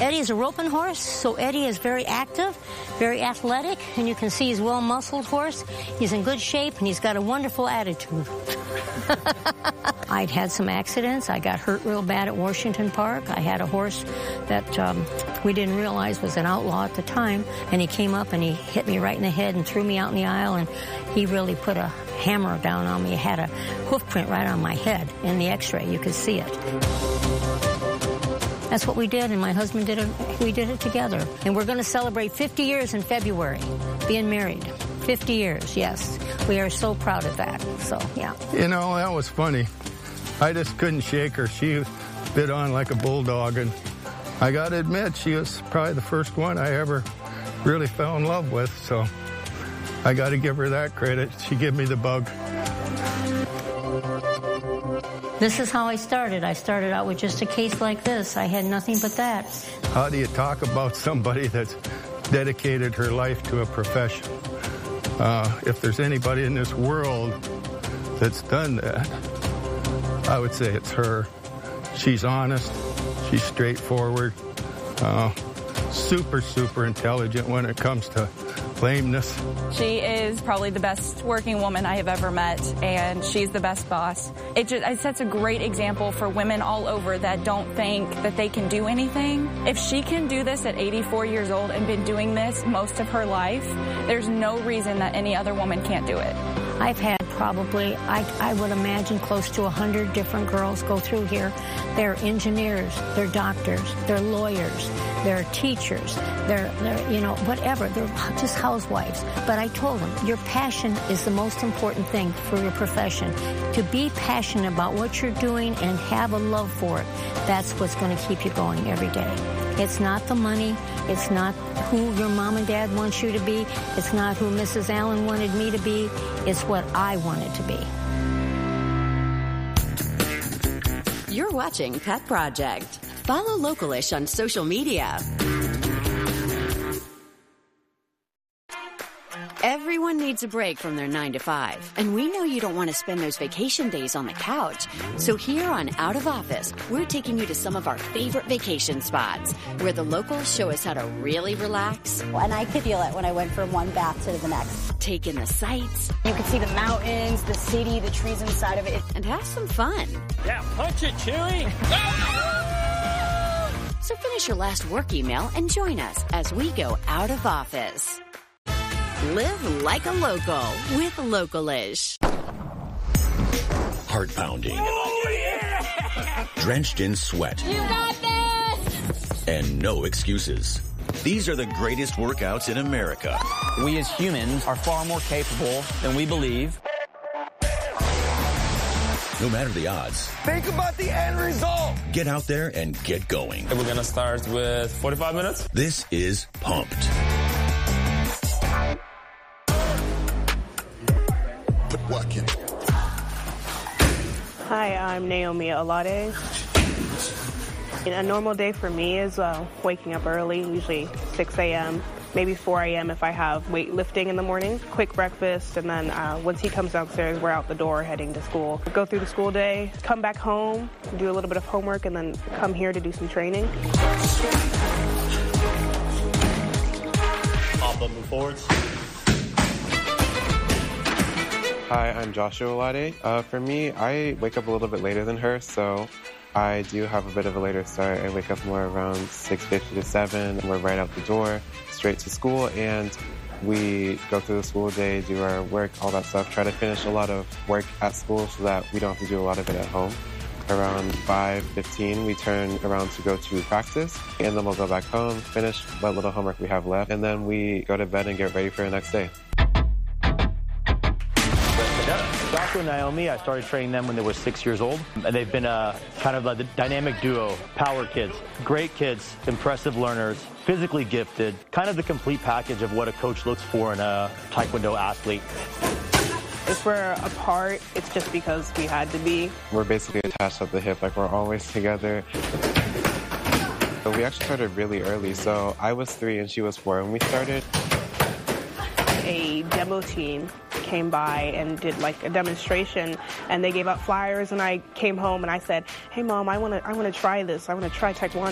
Eddie is a roping horse, so Eddie is very active, very athletic, and you can see he's a well-muscled horse. He's in good shape, and he's got a wonderful attitude. I'd had some accidents. I got hurt real bad at Washington Park. I had a horse that we didn't realize was an outlaw at the time, and he came up and he hit me right in the head and threw me out in the aisle, and he really put a hammer down on me. He had a hoof print right on my head in the x-ray. You could see it. That's what we did, and my husband did it. We did it together. And we're going to celebrate 50 years in February, being married. 50 years, yes. We are so proud of that, so, yeah. You know, that was funny. I just couldn't shake her. She bit on like a bulldog, and I got to admit, she was probably the first one I ever really fell in love with, so I got to give her that credit. She gave me the bug. This is how I started. I started out with just a case like this. I had nothing but that. How do you talk about somebody that's dedicated her life to a profession? If there's anybody in this world that's done that, I would say it's her. She's honest. She's straightforward. Super intelligent when it comes to lameness. She is probably the best working woman I have ever met, and she's the best boss. It sets a great example for women all over that don't think that they can do anything. If she can do this at 84 years old and been doing this most of her life, there's no reason that any other woman can't do it. I've had probably, I would imagine, close to 100 different girls go through here. They're engineers, they're doctors, they're lawyers, they're teachers, they're you know, whatever. They're just housewives. But I told them, your passion is the most important thing for your profession. To be passionate about what you're doing and have a love for it, that's what's going to keep you going every day. It's not the money. It's not who your mom and dad wants you to be. It's not who Mrs. Allen wanted me to be. It's what I wanted to be. You're watching Pet Project. Follow Localish on social media. Everyone needs a break from their 9 to 5, and we know you don't want to spend those vacation days on the couch. So here on Out of Office, we're taking you to some of our favorite vacation spots where the locals show us how to really relax. And I could feel it when I went from one bath to the next. Take in the sights. You could see the mountains, the city, the trees inside of it. And have some fun. Yeah, punch it, Chewy! So finish your last work email and join us as we go out of office. Live like a local with Localish. Heart pounding. Oh, yeah! Drenched in sweat. You got this! And no excuses. These are the greatest workouts in America. We as humans are far more capable than we believe. No matter the odds. Think about the end result. Get out there and get going. We're going to start with 45 minutes. This is Pumped. Working. Hi, I'm Naomi Alade. A normal day for me is waking up early, usually 6 a.m., maybe 4 a.m. if I have weightlifting in the morning. Quick breakfast, and then once he comes downstairs, we're out the door heading to school. Go through the school day, come back home, do a little bit of homework, and then come here to do some training. Pop up, move forwards. Hi, I'm Joshua Alade. For me, I wake up a little bit later than her, so I do have a bit of a later start. I wake up more around 6:50 to 7. We're right out the door, straight to school, and we go through the school day, do our work, all that stuff, try to finish a lot of work at school so that we don't have to do a lot of it at home. Around 5:15, we turn around to go to practice, and then we'll go back home, finish what little homework we have left, and then we go to bed and get ready for the next day. Joshua and Naomi, I started training them when they were 6 years old. And they've been kind of a dynamic duo, power kids. Great kids, impressive learners, physically gifted, kind of the complete package of what a coach looks for in a Taekwondo athlete. If we're apart, it's just because we had to be. We're basically attached at the hip, like we're always together. But we actually started really early, so I was 3 and she was 4 when we started. A demo team came by and did like a demonstration, and they gave out flyers, and I came home and I said, hey Mom, I want to try this. I want to try Taekwondo.